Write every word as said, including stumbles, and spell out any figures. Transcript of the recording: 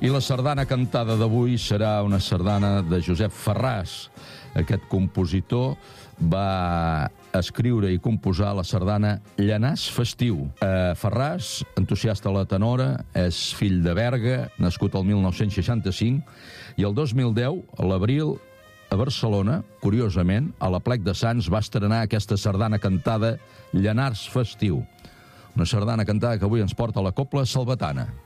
I la sardana cantada d'avui serà una sardana de Josep Ferràs. Aquest compositor va escriure i composar la sardana Llenars festiu. Eh, Ferràs, entusiasta a la tenora, és fill de Berga, nascut el mil nou-cents seixanta-cinc, i el dos mil deu, a l'abril, a Barcelona, curiosament, a l'Aplec de Sants va estrenar aquesta sardana cantada Llenars festiu. Una sardana cantada que avui ens porta la Cobla Salvatana.